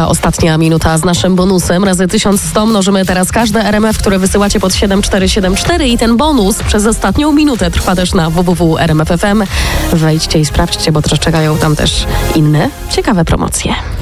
trwa ostatnia minuta z naszym bonusem. Razy 1100 mnożymy teraz każde RMF, które wysyłacie pod 7474 i ten bonus przez ostatnią minutę trwa też na www.rmf.fm. Wejdźcie i sprawdźcie, bo czekają tam też inne ciekawe promocje.